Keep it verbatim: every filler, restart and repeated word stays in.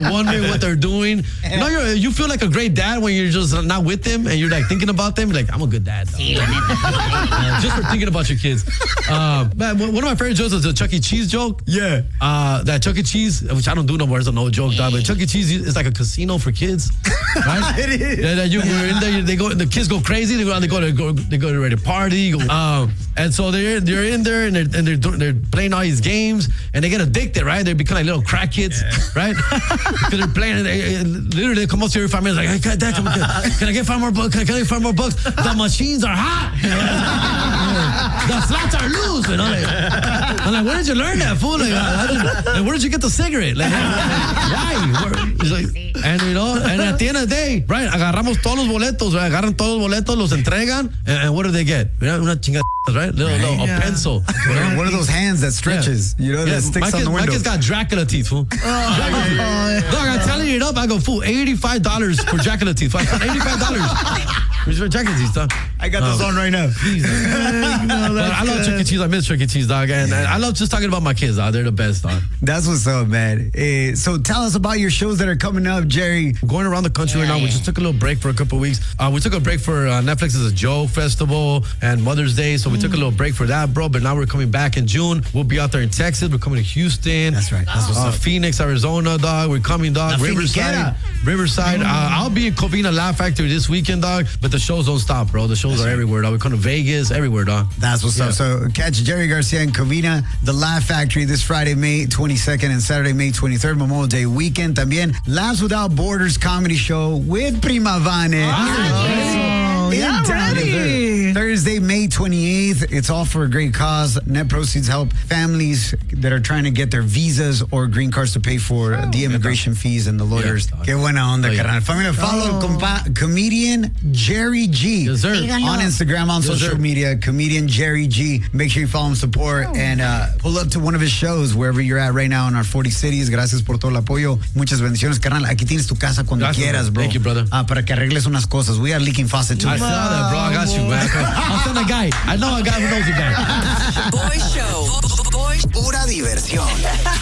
wondering what they're doing. You know, you're, you feel like a great dad when you're just not with them and you're like thinking about them. Like, I'm a good dad. Sí, uh, just for thinking about your kids. Uh, man, one of my favorite jokes is the Chuck E. Cheese joke. Yeah. Uh, that Chuck E. Cheese, which I don't do no more, it's a no joke, dog. But Chuck E. Cheese is like a casino for kids. Right? It is. Yeah, you, you're in there, they go, the kids go crazy. They go, they go to go, they go to ready to party. Go, um, and so they're they're in there and they're and they're doing, they're playing all these games and they get addicted, right? They become like little crack kids, yeah. Right? Because they're playing. And they, literally, they come up to you every five minutes like, hey, Dad, can, can I get five more bucks? Can, can I get five more bucks? The machines are hot. The slots are loose. You know, like, I'm like, where did you learn that, fool? Like, like, where did you get the cigarette? Like, why? Where, he's like, and you know, and at the end of the day, right? Agarramos todos los boletos, right? Agarran todos los boletos, los entregan, and, and what do they get? Una chingada, right? Little, little, yeah. A pencil. One, one of those hands that stretches, yeah. You know, yeah. that sticks my on kid, the window. My kid's got Dracula teeth, fool. Oh, yeah, yeah, yeah. Dog, I'm telling you it up. I go, fool, eighty-five dollars for Dracula teeth. eighty-five dollars. Where's your Dracula teeth, dog? I got um, those on right now. Please, no, but I love Chuck E. Cheese. I miss Chuck E. Cheese, dog. And, and I love just talking about my kids, dog. They're the best, dog. That's what's up, man. Uh, so tell us about your shows that are coming up, Jerry. We're going around the country yeah, right now. Yeah. We just took a little break for a couple of weeks. Uh, we took a break for uh, Netflix's Joe Festival and Mother's Day. So we mm. took a little break for that, bro. But now we're coming back in June. We'll be out there in Texas. We're coming to Houston. That's right. That's what's uh, up. Phoenix, Arizona, dog. We're coming, dog. La Riverside. Finiquera. Riverside. Mm. Uh, I'll be in Covina Laugh Factory this weekend, dog. But the shows don't stop, bro. The shows That's are right. everywhere, dog. We're coming to Vegas, everywhere, dog. That's what's yeah. up. So catch Jerry Garcia and Covina, the Laugh Factory, this Friday, May twenty-second and Saturday, May twenty-third, Memorial Day weekend. También Laughs Without Borders comedy show with Prima Vane. Oh, oh, yeah, ready. Thursday, May twenty-eighth. It's all for a great cause. Net proceeds help families that are trying to get their visas or green cards to pay for oh, the immigration fees and the lawyers. Yeah. Qué buena onda, oh, carnal. Familia, follow oh. compa- comedian Jerry G. Yes, sir. On Instagram, on yes, social sir. media, comedian Jerry G. Make sure you follow him, support, oh. and uh, pull up to one of his shows wherever you're at right now in our forty cities. Gracias por todo el apoyo. Muchas bendiciones, carnal. Aquí tienes tu casa cuando Gracias, quieras, bro. Thank you, brother. Uh, para que arregles unas cosas. We are leaking faucet too. I saw that, bro. I got you, man. I'll send a guy. I know a guy who knows a guy. Boy Show. Boy. Pura diversión.